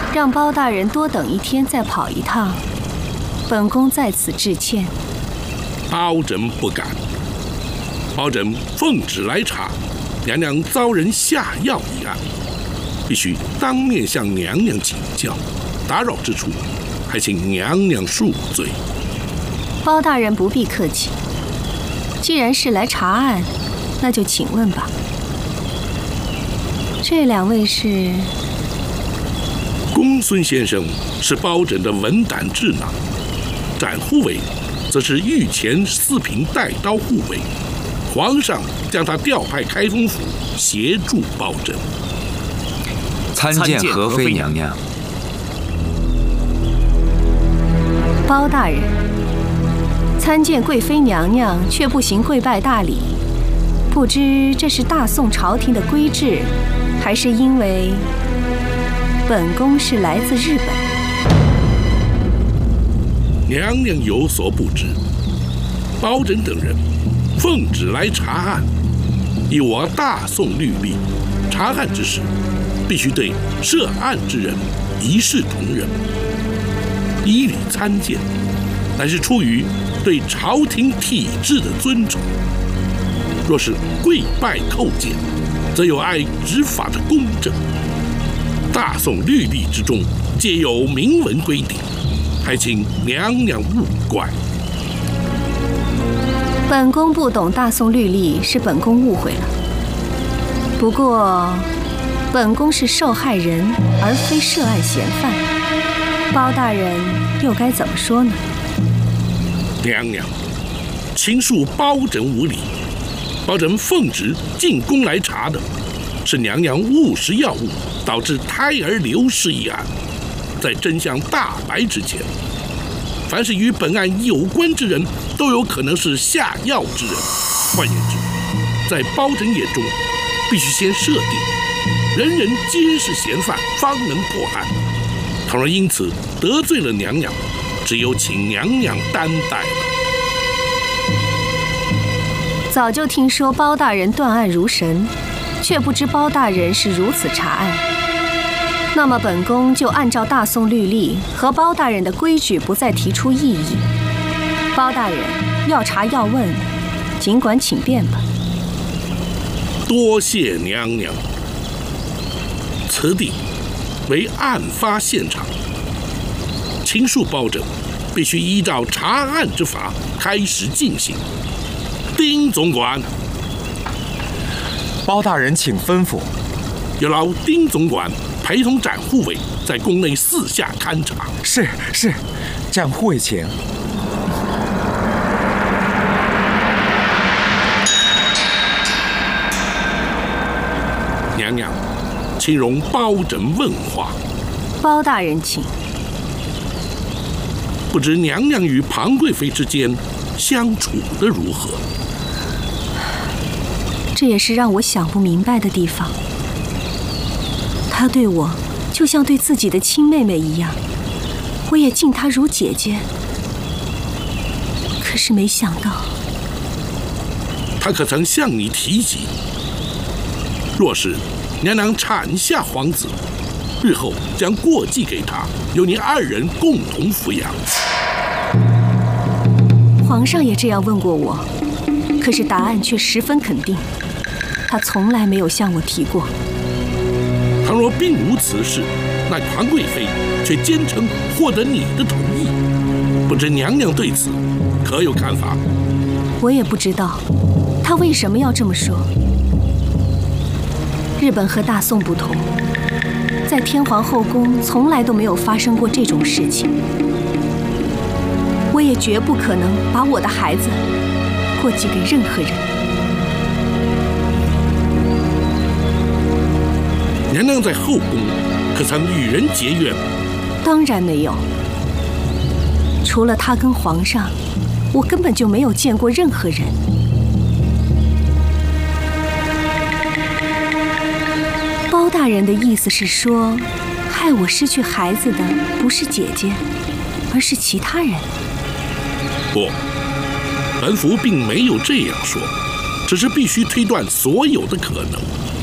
让包大人多等一天再跑一趟，本宫在此致歉。 包拯不敢。包拯奉旨来查娘娘遭人下药一案，必须当面向娘娘请教，打扰之处，还请娘娘恕罪。 包大人不必客气，既然是来查案，那就请问吧。这两位是？ 公孙先生是包拯的文胆智囊，展护卫则是御前四品带刀护卫。皇上将他调派开封府协助包拯。 参见和妃娘娘。 包大人，参见贵妃娘娘，却不行跪拜大礼，不知这是大宋朝廷的规制，还是因为本宫是来自日本？ 娘娘有所不知，包拯等人奉旨来查案，以我大宋律例，查案之时，必须对涉案之人一视同仁，依礼参见，乃是出于对朝廷体制的尊崇。若是跪拜叩见，则有碍执法的公正。大宋律例之中皆有明文规定，还请娘娘勿怪。 本宫不懂大宋律例，是本宫误会了。不过，本宫是受害人，而非涉案嫌犯。包大人又该怎么说呢？ 娘娘，秦恕包拯无礼。包拯奉旨进宫来查的，是娘娘误食药物导致胎儿流失一案。在真相大白之前，凡是与本案有关之人，都有可能是下药之人。换言之，在包拯眼中，必须先设定人人皆是嫌犯，方能破案。倘若因此得罪了娘娘，只有请娘娘担待了。 早就听说包大人断案如神，却不知包大人是如此查案。那么本宫就按照大宋律例和包大人的规矩，不再提出异议。包大人要查要问，尽管请便吧。 多谢娘娘。此地为案发现场，秦恕包拯必须依照查案之法开始进行。丁总管， 包大人请吩咐。 有劳丁总管陪同展护卫在宫内四下勘察。 是，展护卫请。 娘娘，请容包拯问话。 包大人请。 不知娘娘与庞贵妃之间相处得如何？ 这也是让我想不明白的地方。她对我就像对自己的亲妹妹一样，我也敬她如姐姐。可是没想到， 她可曾向你提及？若是娘娘产下皇子，日后将过继给他，由你二人共同抚养。 皇上也这样问过我，可是答案却十分肯定。他从来没有向我提过。 倘若并无此事，那庞贵妃却坚称获得你的同意，不知娘娘对此可有看法？ 我也不知道，她为什么要这么说。日本和大宋不同，在天皇后宫从来都没有发生过这种事情。我也绝不可能把我的孩子过继给任何人。 娘娘在后宫可曾与人结怨？ 当然没有，除了她跟皇上，我根本就没有见过任何人。包大人的意思是说，害我失去孩子的不是姐姐，而是其他人。 不，本府并没有这样说，只是必须推断所有的可能。